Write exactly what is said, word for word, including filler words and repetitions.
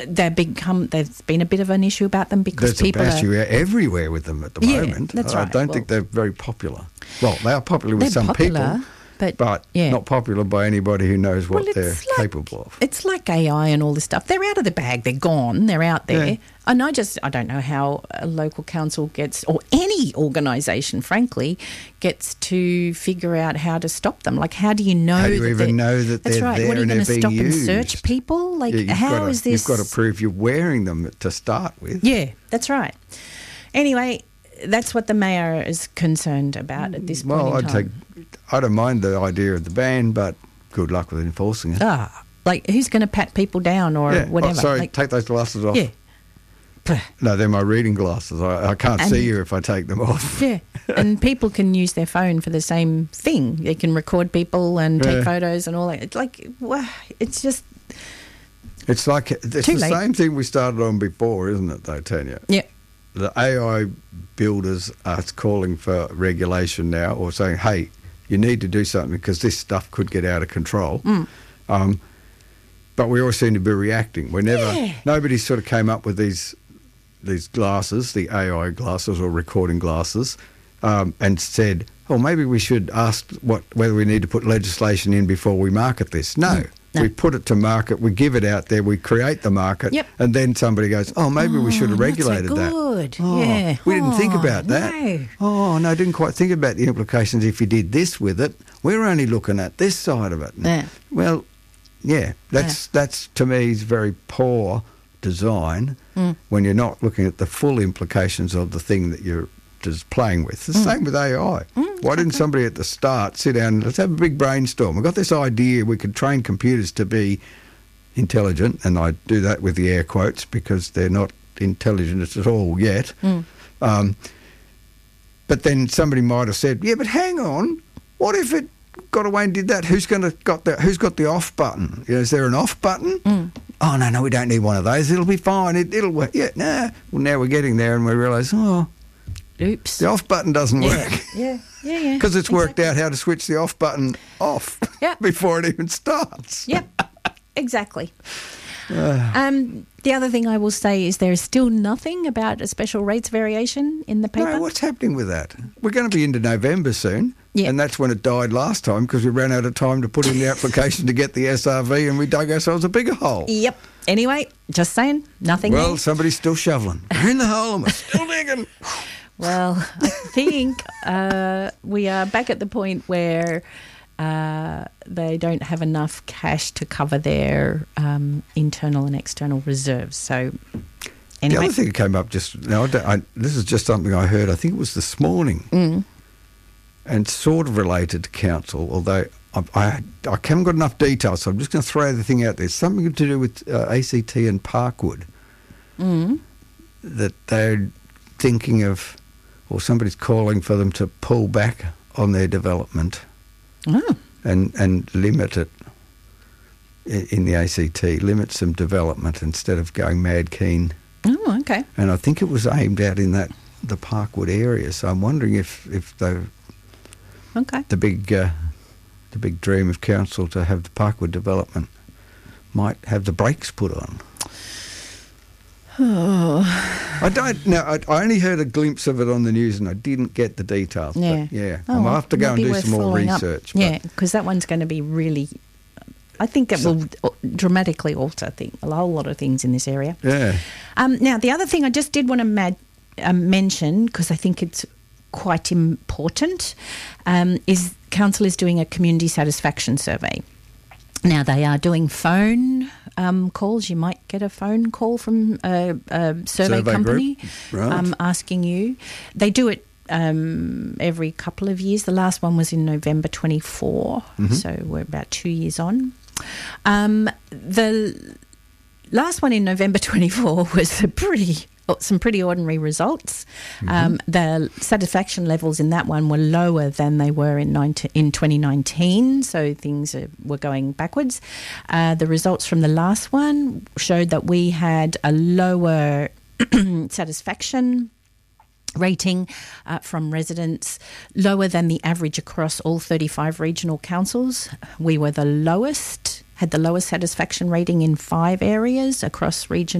they've become. There's been a bit of an issue about them because There's people a are issue everywhere with them at the Yeah, moment. that's I right. don't Well- think they're very popular. Well, they are popular with they're some popular, people, but, but yeah. not popular by anybody who knows what Well, they're it's like- capable of. It's like A I and all this stuff. They're out of the bag. They're gone. They're out there. Yeah. And I just, I don't know how a local council gets, or any organisation, frankly, gets to figure out how to stop them. Like, how do you know How do you that even they're- know that That's they're right. there What are you and going they're to stop being and search used? people? Like, Yeah, you've how gotta, is this? You've got to prove you're wearing them to start with. Yeah, that's right. Anyway, that's what the mayor is concerned about at this point Well, in I'd time. take, I don't mind the idea of the ban, but good luck with enforcing it. Ah, like, who's going to pat people down or yeah. whatever? Oh, sorry, Like, take those glasses off. yeah. No, they're my reading glasses. I, I can't And- see you if I take them off. Yeah, and people can use their phone for the same thing. They can record people and take Yeah. photos and all that. It's like, wow, it's just, It's like it's Too the late. same thing we started on before, isn't it, though, Tanya? yeah, The A I builders are calling for regulation now, or saying, hey, you need to do something because this stuff could get out of control. Mm. Um, but we all seem to be reacting. We never, Yeah. nobody sort of came up with these these glasses, the A I glasses or recording glasses, um, and said, oh, maybe we should ask what whether we need to put legislation in before we market this. No. Mm. No. We put it to market, we give it out there, we create the market, Yep. and then somebody goes, oh, maybe we should have not so regulated that. good. Oh, Yeah. we didn't think Oh, about that. no. Oh, no, didn't quite think about the implications if you did this with it. We're only looking at this side of it. Yeah. Well, yeah, that's, that's to me is very poor design Mm. when you're not looking at the full implications of the thing that you're just playing with. The same with A I. Mm, Why didn't somebody at the start sit down and let's have a big brainstorm? We've got this idea we could train computers to be intelligent, and I do that with the air quotes because they're not intelligent at all yet. Mm. Um, but then somebody might have said, yeah, but hang on, what if it got away and did that? Who's going to got the Who's got the off button? You know, is there an off button? Mm. Oh, no, no, we don't need one of those. It'll be fine. It, it'll work. Yeah, nah. Well, now we're getting there and we realise, oh, Oops. the off button doesn't Yeah. work. Yeah, yeah, yeah. Because it's worked Exactly. out how to switch the off button off Yeah. before it even starts. Yep, exactly. Um, the other thing I will say is there is still nothing about a special rates variation in the paper. No, what's happening with that? We're going to be into November soon, Yeah. and that's when it died last time because we ran out of time to put in the application to get the S R V and we dug ourselves a bigger hole. Yep. Anyway, just saying, nothing Well, there. somebody's still shoveling. We're in the hole and we're still digging. Well, I think uh, we are back at the point where uh, they don't have enough cash to cover their um, internal and external reserves. So, anyway. The other thing that came up just now, I don't- I, this is just something I heard, I think it was this morning, Mm. and sort of related to council, although I, I, I haven't got enough details, so I'm just going to throw everything out there. Something to do with uh, A C T and Parkwood, Mm. that they're thinking of, or somebody's calling for them to pull back on their development Oh. and, and limit it i- in the A C T, limit some development instead of going mad keen. Oh, okay. And I think it was aimed out in that the Parkwood area. So I'm wondering if if the Okay. the big uh, the big dream of council to have the Parkwood development might have the brakes put on. Oh. I don't know. I, I only heard a glimpse of it on the news, and I didn't get the details. Yeah. But yeah. Oh, I might well, have to go might and be do worth some more following up. research. but- Yeah, because that one's going to be really. I think it So- will uh, dramatically alter thing, a whole lot of things in this area. Yeah. Um, now, the other thing I just did want to mad, um, mention, because I think it's quite important, um, is council is doing a community satisfaction survey. Now, they are doing phone um, calls. You might get a phone call from a, a survey, Survey company group. Right. um, asking you. They do it um, every couple of years. The last one was in November twenty-four, Mhm. so we're about two years on. Um, the last one in November twenty-four was a pretty some pretty ordinary results. Um, the satisfaction levels in that one were lower than they were in nineteen, in twenty nineteen, so things are, were going backwards. Uh, the results from the last one showed that we had a lower satisfaction rating uh, from residents, lower than the average across all thirty-five regional councils. We were the lowest. had the lowest satisfaction rating in five areas across region